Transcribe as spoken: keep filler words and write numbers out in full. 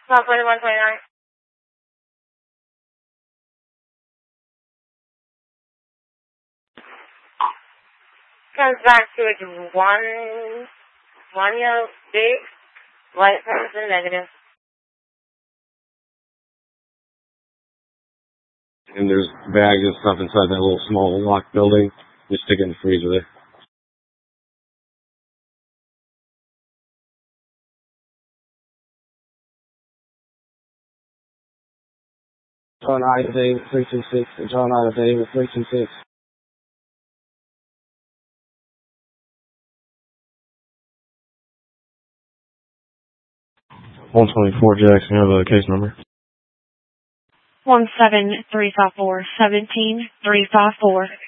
one twenty-one twenty-nine. Comes back to it one, one yellow six, white person negative. And there's bags and stuff inside that little small locked building. Just stick it in the freezer there. John Ida David three two six. John Ida David three two six. one twenty-four Jackson, you have a case number? one seven three five four, seventeen three five four.